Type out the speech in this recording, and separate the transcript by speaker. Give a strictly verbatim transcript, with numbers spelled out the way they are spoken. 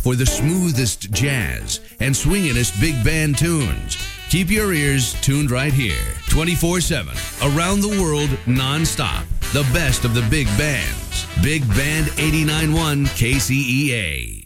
Speaker 1: for the smoothest jazz and swingingest big band tunes. Keep your ears tuned right here, twenty-four seven, around the world, nonstop. The best of the big bands. Big Band eighty-nine point one K C E A.